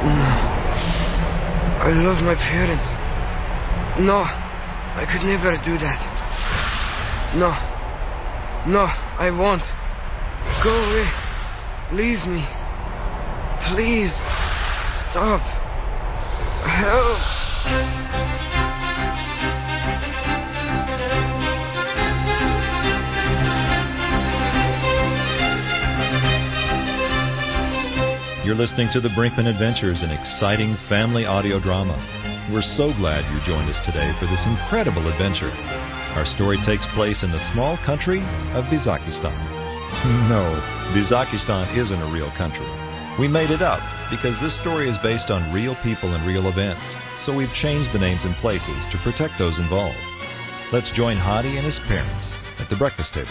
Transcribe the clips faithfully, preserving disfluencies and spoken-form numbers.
No. I love my parents. No, I could never do that. No. No, I won't. Go away. Leave me. Please. Stop. Help. You're listening to The Brinkman Adventures, an exciting family audio drama. We're so glad you joined us today for this incredible adventure. Our story takes place in the small country of Bizakistan. No, Bizakistan isn't a real country. We made it up because this story is based on real people and real events, so we've changed the names and places to protect those involved. Let's join Hadi and his parents at the breakfast table.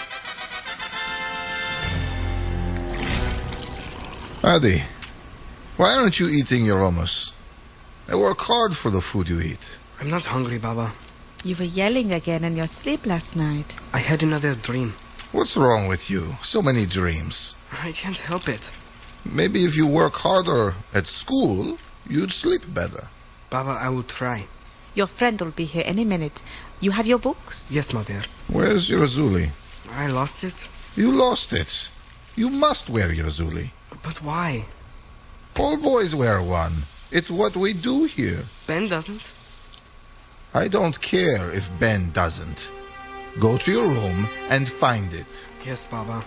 Hadi, why aren't you eating your hummus? I work hard for the food you eat. I'm not hungry, Baba. You were yelling again in your sleep last night. I had another dream. What's wrong with you? So many dreams. I can't help it. Maybe if you work harder at school, you'd sleep better. Baba, I will try. Your friend will be here any minute. You have your books? Yes, Mother. Where's your zuli? I lost it. You lost it. You must wear your zuli. But why? All boys wear one. It's what we do here. Ben doesn't. I don't care if Ben doesn't. Go to your room and find it. Yes, Baba.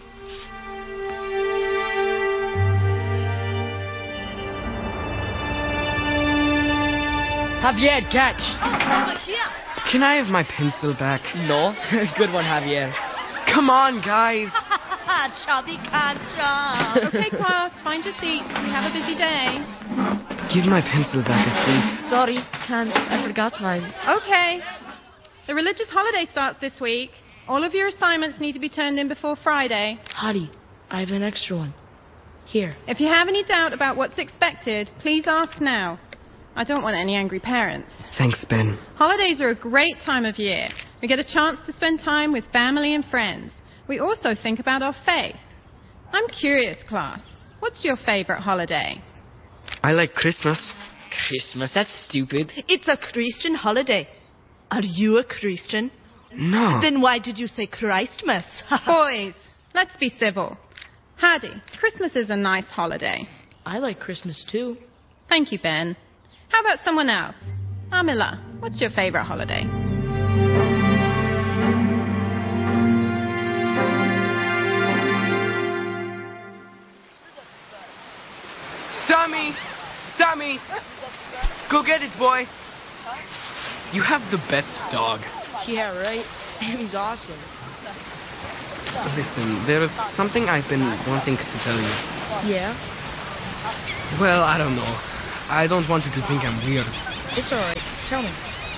Javier, catch! Can I have my pencil back? No. Good one, Javier. Come on, guys. Chubby can't. Okay, class, find your seats. We have a busy day. Give my pencil back, please. Sorry, can't. I forgot mine. Okay. The religious holiday starts this week. All of your assignments need to be turned in before Friday. Hadi, I have an extra one. Here. If you have any doubt about what's expected, please ask now. I don't want any angry parents. Thanks, Ben. Holidays are a great time of year. We get a chance to spend time with family and friends. We also think about our faith. I'm curious, class. What's your favorite holiday? I like Christmas. Christmas? That's stupid. It's a Christian holiday. Are you a Christian? No. Then why did you say Christmas? Boys, let's be civil. Hadi, Christmas is a nice holiday. I like Christmas too. Thank you, Ben. How about someone else? Amila, what's your favorite holiday? Sammy! Sammy! Go get it, boy. You have the best dog. Yeah, right. Sammy's awesome. Listen, there is something I've been wanting to tell you. Yeah? Well, I don't know. I don't want you to think I'm weird. It's alright. Tell me.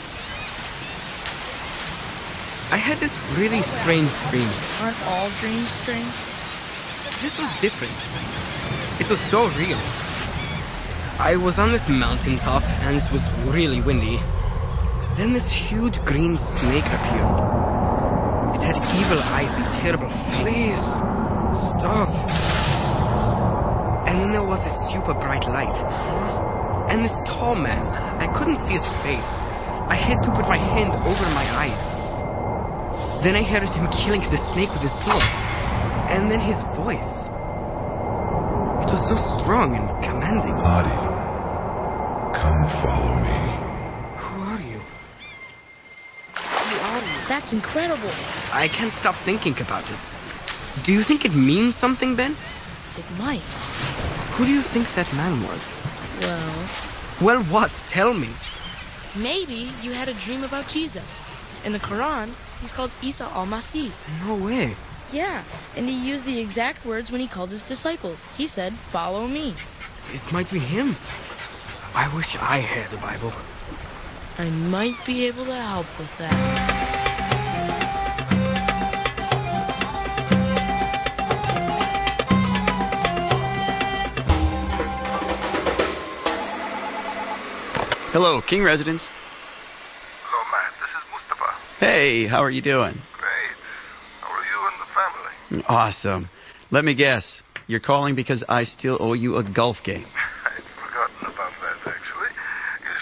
I had this really strange dream. Aren't all dreams strange? This was different. It was so real. I was on this mountaintop, and it was really windy. Then this huge green snake appeared. It had evil eyes and terrible faces. Please, stop. And then there was a super bright light. And this tall man, I couldn't see his face. I had to put my hand over my eyes. Then I heard him killing the snake with his sword. And then his voice. It was so strong and commanding. Hadi, come follow me. Who are you? Who are you? That's incredible. I can't stop thinking about it. Do you think it means something, Ben? It might. Who do you think that man was? Well... Well, what? Tell me. Maybe you had a dream about Jesus. In the Quran, he's called Isa al-Masih. No way. Yeah, and he used the exact words when he called his disciples. He said, "Follow me." It might be him. I wish I had the Bible. I might be able to help with that. Hello, King Residence. Hello, Matt. This is Mustafa. Hey, how are you doing? Great. How are you and the family? Awesome. Let me guess. You're calling because I still owe you a golf game. I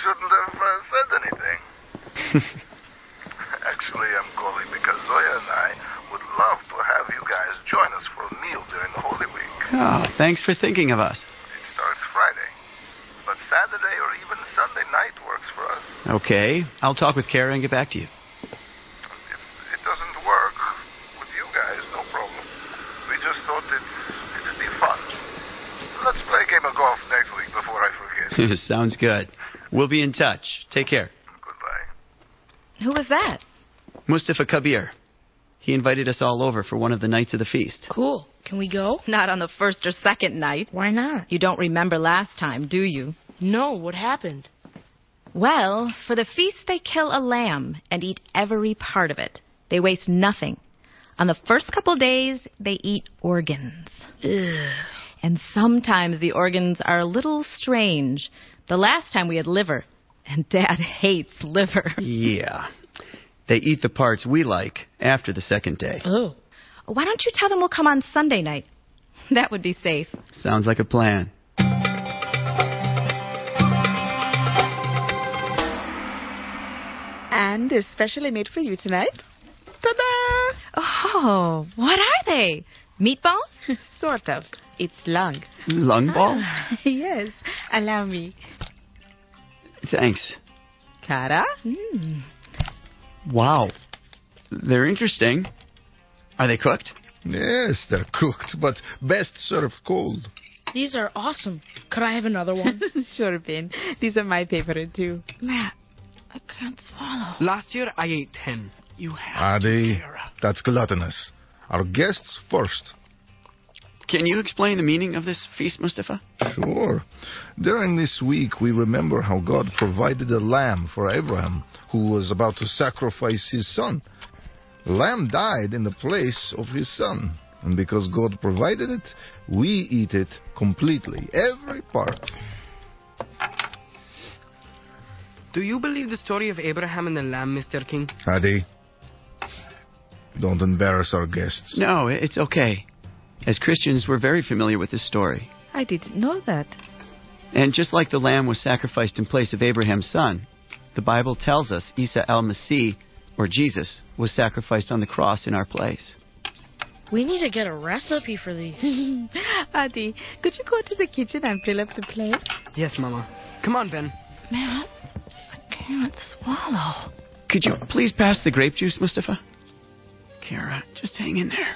shouldn't have uh, said anything. Actually, I'm calling because Zoya and I would love to have you guys join us for a meal during the Holy Week. Oh, thanks for thinking of us. It starts Friday, but Saturday or even Sunday night works for us. Okay, I'll talk with Kara and get back to you. If it doesn't work with you guys, no problem. We just thought it, it'd be fun. Let's play a game of golf next week before I forget. Sounds good. We'll be in touch. Take care. Goodbye. Who was that? Mustafa Kabir. He invited us all over for one of the nights of the feast. Cool. Can we go? Not on the first or second night. Why not? You don't remember last time, do you? No, what happened? Well, for the feast they kill a lamb and eat every part of it. They waste nothing. On the first couple days, they eat organs. Ugh. And sometimes the organs are a little strange. The last time we had liver, and Dad hates liver. Yeah. They eat the parts we like after the second day. Oh. Why don't you tell them we'll come on Sunday night? That would be safe. Sounds like a plan. And they're specially made for you tonight. Ta-da! Oh, what are they? Meatballs? Sort of. It's lung. Lung ball? Ah, yes. Allow me. Thanks. Kara? Mm. Wow. They're interesting. Are they cooked? Yes, they're cooked, but best served cold. These are awesome. Could I have another one? Sure, Ben. These are my favorite, too. Matt, I can't swallow. Last year, I ate ten. You have Adi, to, Kara. that's gluttonous. Our guests first. Can you explain the meaning of this feast, Mustafa? Sure. During this week, we remember how God provided a lamb for Abraham, who was about to sacrifice his son. The lamb died in the place of his son. And because God provided it, we eat it completely, every part. Do you believe the story of Abraham and the lamb, Mister King? Adi, don't embarrass our guests. No, it's okay. As Christians, we're very familiar with this story. I didn't know that. And just like the lamb was sacrificed in place of Abraham's son, the Bible tells us Isa al-Masih, or Jesus, was sacrificed on the cross in our place. We need to get a recipe for these. Adi, could you go to the kitchen and fill up the plate? Yes, Mama. Come on, Ben. Matt, I can't swallow. Could you please pass the grape juice, Mustafa? Kara, just hang in there.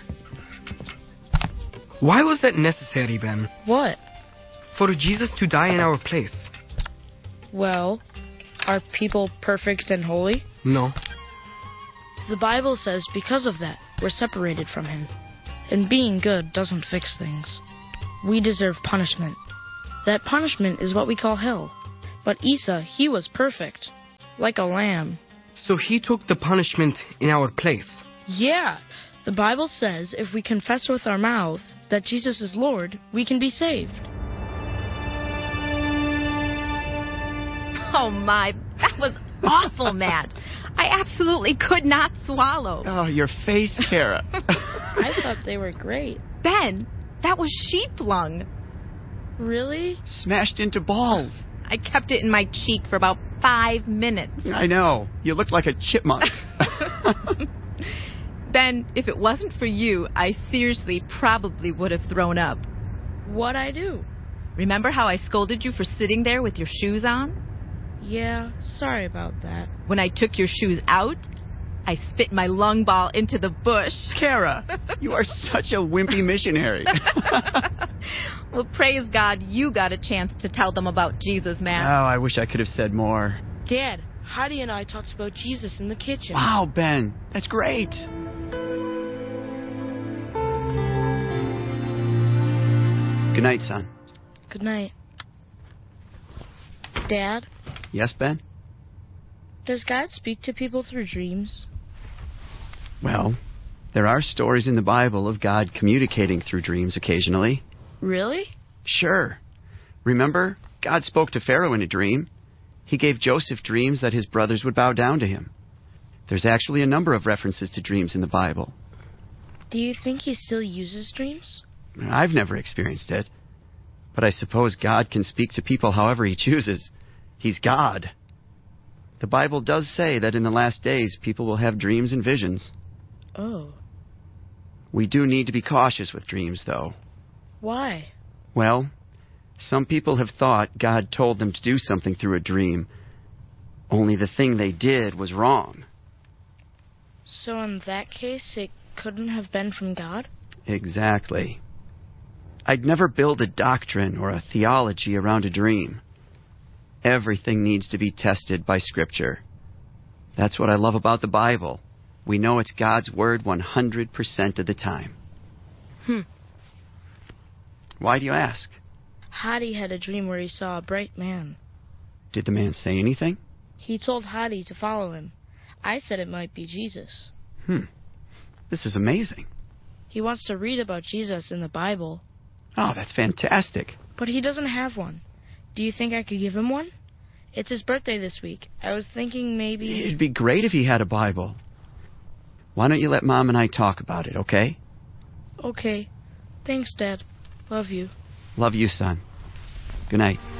Why was that necessary, Ben? What? For Jesus to die in our place? Well, are people perfect and holy? No. The Bible says because of that, we're separated from him. And being good doesn't fix things. We deserve punishment. That punishment is what we call hell. But Isa, he was perfect. Like a lamb. So he took the punishment in our place? Yeah. The Bible says if we confess with our mouth that Jesus is Lord, we can be saved. Oh, my. That was awful, Matt. I absolutely could not swallow. Oh, your face, Kara. I thought they were great. Ben, that was sheep lung. Really? Smashed into balls. I kept it in my cheek for about five minutes. I know. You look like a chipmunk. Ben, if it wasn't for you, I seriously probably would have thrown up. What'd I do? Remember how I scolded you for sitting there with your shoes on? Yeah, sorry about that. When I took your shoes out, I spit my lung ball into the bush. Kara, you are such a wimpy missionary. Well, praise God, you got a chance to tell them about Jesus, Oh, man. I wish I could have said more. Dad, Heidi and I talked about Jesus in the kitchen. Wow, Ben, that's great. Good night, son. Good night. Dad, Yes, Ben? does God speak to people through dreams? Well, there are stories in the Bible of God communicating through dreams occasionally. Really? Sure. Remember, God spoke to Pharaoh in a dream. He gave Joseph dreams that his brothers would bow down to him. There's actually a number of references to dreams in the Bible. Do you think he still uses dreams? I've never experienced it. But I suppose God can speak to people however he chooses. He's God. The Bible does say that in the last days people will have dreams and visions. Oh. We do need to be cautious with dreams, though. Why? Well, some people have thought God told them to do something through a dream, only the thing they did was wrong. So in that case, it couldn't have been from God? Exactly. I'd never build a doctrine or a theology around a dream. Everything needs to be tested by Scripture. That's what I love about the Bible. We know it's God's Word one hundred percent of the time. Hmm. Why do you ask? Hadi had a dream where he saw a bright man. Did the man say anything? He told Hadi to follow him. I said it might be Jesus. Hmm. This is amazing. He wants to read about Jesus in the Bible. Oh, that's fantastic. But he doesn't have one. Do you think I could give him one? It's his birthday this week. I was thinking maybe... It'd be great if he had a Bible. Why don't you let Mom and I talk about it, okay? Okay. Thanks, Dad. Love you. Love you, son. Good night.